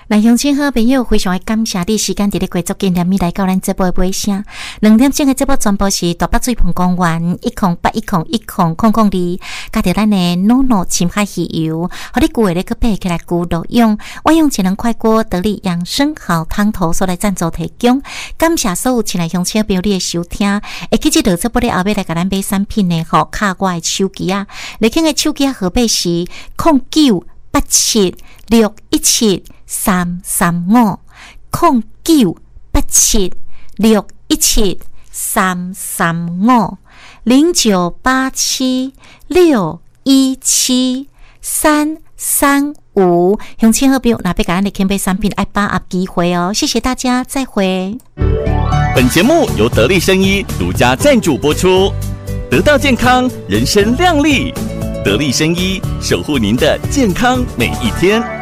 来，乡亲好朋友，非常的感谢你时间伫咧过足今天咪来到咱节目的尾声。2点钟的节目全部是大北水盆公园108101002，加着咱的诺诺深海鱼油，互你久下咧去爬起来咕落用。我用智能快锅得力养生好汤头所来赞助提供。感谢所有亲爱乡亲朋友你的收听。会记这节目咧后尾来甲咱买产品的吼，卡我的手机啊，你看的手机号码是0987617335 0987617335 0987617335。乡亲好朋友，若要甲咱的肯买产品，爱把握机会哦！谢谢大家，再会。 本节目由得力生医独家赞助播出，得到健康，人生亮丽。得力生医，守护您的健康每一天。